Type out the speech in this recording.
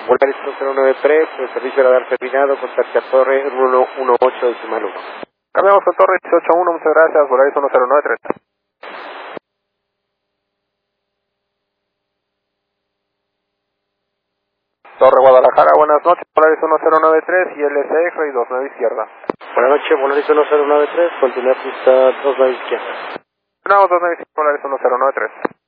Polaris 1093, el servicio de radar terminado, contacta Torre 118 decimal 1. Cambiamos con Torre 181, muchas gracias, Polaris 1093. Torre Guadalajara, buenas noches, Polaris 1093 y LS X-Ray 29 izquierda. Buenas noches, Polaris 1093, continuar pista 29 izquierda. Tenemos 29 Polaris 1093.